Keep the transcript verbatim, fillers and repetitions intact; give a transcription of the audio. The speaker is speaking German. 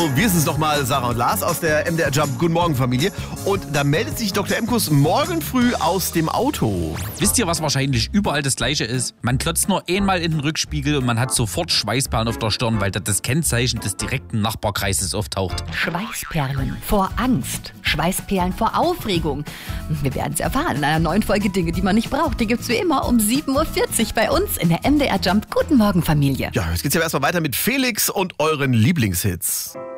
Hallo, wir sind es nochmal, Sarah und Lars aus der M D R Jump Guten Morgen Familie. Und da meldet sich Doktor Emkus morgen früh aus dem Auto. Wisst ihr, was wahrscheinlich überall das Gleiche ist? Man klotzt nur einmal in den Rückspiegel und man hat sofort Schweißperlen auf der Stirn, weil das das Kennzeichen des direkten Nachbarkreises auftaucht. Schweißperlen vor Angst, Schweißperlen vor Aufregung. Wir werden es erfahren in einer neuen Folge Dinge, die man nicht braucht. Die gibt's wie immer um sieben Uhr vierzig bei uns in der M D R Jump Guten Morgen Familie. Ja, jetzt geht's ja erstmal weiter mit Felix und euren Lieblingshits.